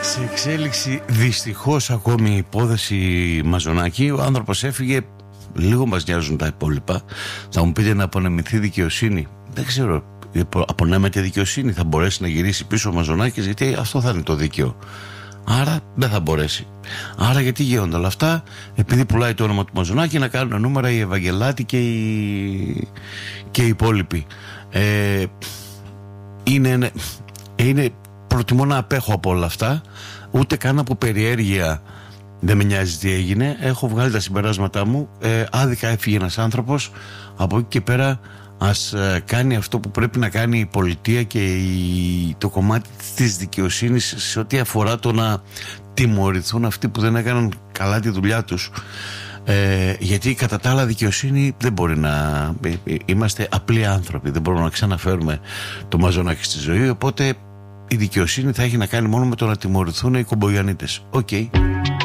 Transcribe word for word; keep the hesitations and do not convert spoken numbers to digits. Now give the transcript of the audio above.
Σε εξέλιξη δυστυχώς ακόμη η υπόθεση Μαζονάκη. Ο άνθρωπος έφυγε, λίγο μας νοιάζουν τα υπόλοιπα. Θα μου πείτε να απονεμηθεί δικαιοσύνη. Δεν ξέρω, απονέμεται δικαιοσύνη, θα μπορέσει να γυρίσει πίσω ο Μαζονάκης? Γιατί αυτό θα είναι το δίκαιο. Άρα δεν θα μπορέσει. Άρα γιατί γίνονται όλα αυτά? Επειδή πουλάει το όνομα του Μαζονάκη να κάνουν νούμερα οι Ευαγγελάτοι και οι, και οι υπόλοιποι. ε, είναι, είναι προτιμώ να απέχω από όλα αυτά. Ούτε καν από περιέργεια. Δεν με νοιάζει τι έγινε. Έχω βγάλει τα συμπεράσματά μου. ε, Άδικα έφυγε ένας άνθρωπος. Από εκεί και πέρα ας ε, κάνει αυτό που πρέπει να κάνει η πολιτεία και η, το κομμάτι της δικαιοσύνης σε ό,τι αφορά το να τιμωρηθούν αυτοί που δεν έκαναν καλά τη δουλειά τους. ε, Γιατί κατά τα άλλα δικαιοσύνη δεν μπορεί να... Είμαστε απλοί άνθρωποι, δεν μπορούμε να ξαναφέρουμε το Μαζονάκη στη ζωή. Οπότε η δικαιοσύνη θα έχει να κάνει μόνο με το να τιμωρηθούν οι κομπογιανίτες. Οκ. Okay.